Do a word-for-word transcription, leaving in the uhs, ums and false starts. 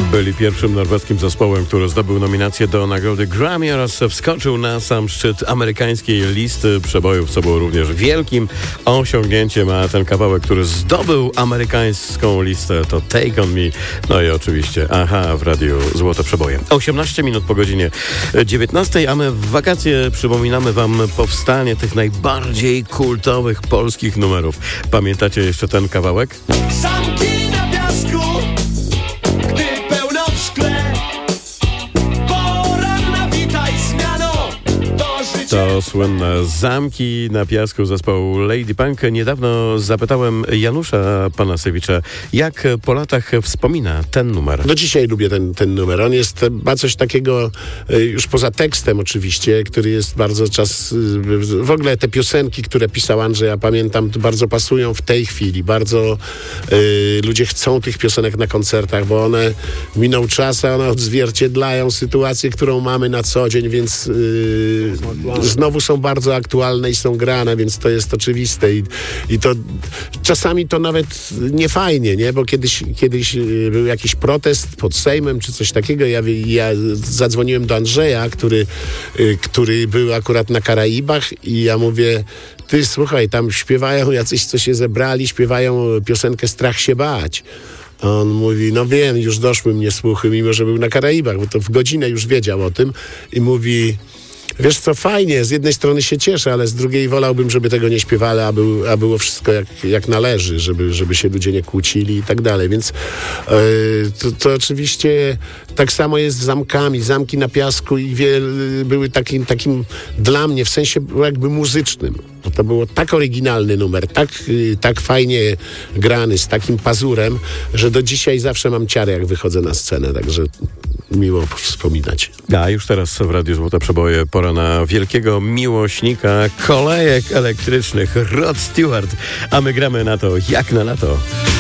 Byli pierwszym norweskim zespołem, który zdobył nominację do nagrody Grammy oraz wskoczył na sam szczyt amerykańskiej listy przebojów, co było również wielkim osiągnięciem, a ten kawałek, który zdobył amerykańską listę, to Take On Me. No i oczywiście Aha w radiu Złote Przeboje. osiemnaście minut po godzinie dziewiętnastej, a my w wakacje przypominamy wam powstanie tych najbardziej kultowych polskich numerów. Pamiętacie jeszcze ten kawałek? Zamki na piasku, gdy pełno w szkle, poranna witaj zmiano, to życie. To słynne Zamki na piasku zespołu Lady Punk. Niedawno zapytałem Janusza Panasewicza, jak po latach wspomina ten numer. Do dzisiaj lubię ten, ten numer. On jest, ma coś takiego, już poza tekstem oczywiście, który jest bardzo czas... W ogóle te piosenki, które pisał Andrzej, ja pamiętam, bardzo pasują w tej chwili. Bardzo y, ludzie chcą tych piosenek na koncertach, bo one minął czas, a one odzwierciedlają sytuację, którą mamy na co dzień, więc y, znowu są bardzo aktualne i są grane, więc to jest oczywiste. I, i to czasami to nawet nie fajnie, nie? Bo kiedyś, kiedyś był jakiś protest pod Sejmem czy coś takiego. Ja, ja zadzwoniłem do Andrzeja, który, który był akurat na Karaibach i ja mówię, ty słuchaj, tam śpiewają jacyś, co się zebrali, śpiewają piosenkę Strach się bać. A on mówi, no wiem, już doszły mnie słuchy, mimo że był na Karaibach, bo to w godzinę już wiedział o tym i mówi, wiesz co, fajnie, z jednej strony się cieszę, ale z drugiej wolałbym, żeby tego nie śpiewali, a, był, a było wszystko jak, jak należy, żeby, żeby się ludzie nie kłócili i tak dalej, więc yy, to, to oczywiście tak samo jest z Zamkami. Zamki na piasku i wiel, były takim, takim dla mnie, w sensie jakby muzycznym. To było tak oryginalny numer, tak, tak fajnie grany, z takim pazurem, że do dzisiaj zawsze mam ciary, jak wychodzę na scenę, także miło wspominać. A już teraz w Radiu Złote Przeboje pora na wielkiego miłośnika kolejek elektrycznych, Rod Stewart, a my gramy na to jak na lato.